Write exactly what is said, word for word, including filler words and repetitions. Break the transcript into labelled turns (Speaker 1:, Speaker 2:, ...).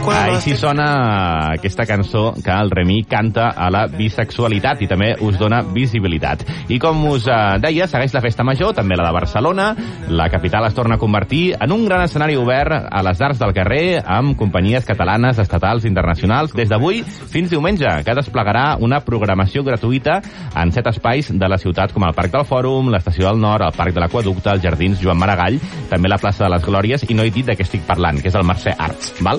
Speaker 1: Així sona aquesta cançó que el Remi canta a la bisexualitat i també us dona visibilitat. I com us eh, deia, segueix la Festa Major, també la de Barcelona. La capital es torna a convertir en un gran escenari obert a les arts del carrer amb companyies catalanes, estatals, internacionals, des d'avui fins diumenge, que desplegarà una programació gratuïta en set espais de la ciutat, com el Parc del Fòrum, l'Estació del Nord, el Parc de l'Aqüeducte, els Jardins Joan Maragall, també la plaça de les Glòries, i no he dit de què estic parlant, que és el Mercè Arts, val?